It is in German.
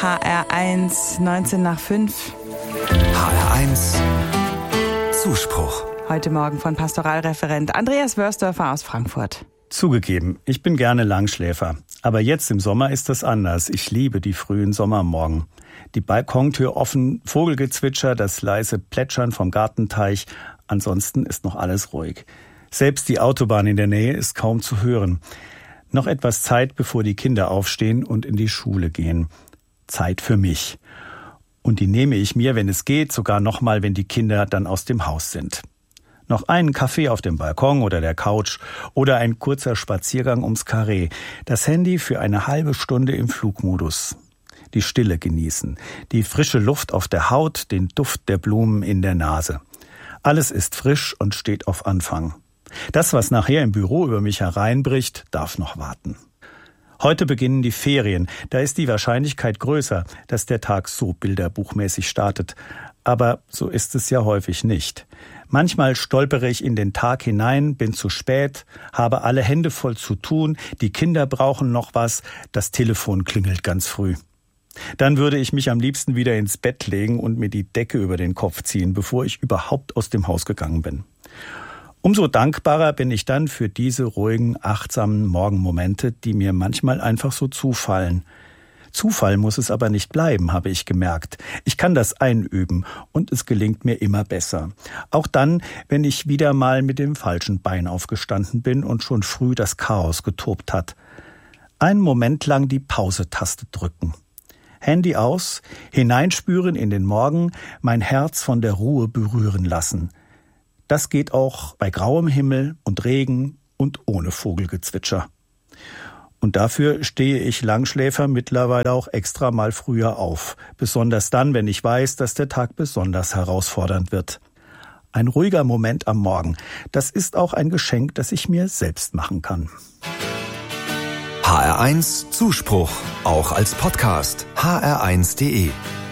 HR1, 19:05. HR1 Zuspruch. Heute Morgen von Pastoralreferent Andreas Wörsdorfer aus Frankfurt. Zugegeben, ich bin gerne Langschläfer. Aber jetzt im Sommer ist das anders. Ich liebe die frühen Sommermorgen. Die Balkontür offen, Vogelgezwitscher, das leise Plätschern vom Gartenteich. Ansonsten ist noch alles ruhig. Selbst die Autobahn in der Nähe ist kaum zu hören. Noch etwas Zeit, bevor die Kinder aufstehen und in die Schule gehen. Zeit für mich. Und die nehme ich mir, wenn es geht, sogar nochmal, wenn die Kinder dann aus dem Haus sind. Noch einen Kaffee auf dem Balkon oder der Couch oder ein kurzer Spaziergang ums Karree. Das Handy für eine halbe Stunde im Flugmodus. Die Stille genießen, die frische Luft auf der Haut, den Duft der Blumen in der Nase. Alles ist frisch und steht auf Anfang. Das, was nachher im Büro über mich hereinbricht, darf noch warten. Heute beginnen die Ferien. Da ist die Wahrscheinlichkeit größer, dass der Tag so bilderbuchmäßig startet. Aber so ist es ja häufig nicht. Manchmal stolpere ich in den Tag hinein, bin zu spät, habe alle Hände voll zu tun, die Kinder brauchen noch was, das Telefon klingelt ganz früh. Dann würde ich mich am liebsten wieder ins Bett legen und mir die Decke über den Kopf ziehen, bevor ich überhaupt aus dem Haus gegangen bin. Umso dankbarer bin ich dann für diese ruhigen, achtsamen Morgenmomente, die mir manchmal einfach so zufallen. Zufall muss es aber nicht bleiben, habe ich gemerkt. Ich kann das einüben und es gelingt mir immer besser. Auch dann, wenn ich wieder mal mit dem falschen Bein aufgestanden bin und schon früh das Chaos getobt hat. Einen Moment lang die Pause-Taste drücken. Handy aus, hineinspüren in den Morgen, mein Herz von der Ruhe berühren lassen. Das geht auch bei grauem Himmel und Regen und ohne Vogelgezwitscher. Und dafür stehe ich Langschläfer mittlerweile auch extra mal früher auf. Besonders dann, wenn ich weiß, dass der Tag besonders herausfordernd wird. Ein ruhiger Moment am Morgen, das ist auch ein Geschenk, das ich mir selbst machen kann. HR1 Zuspruch, auch als Podcast. hr1.de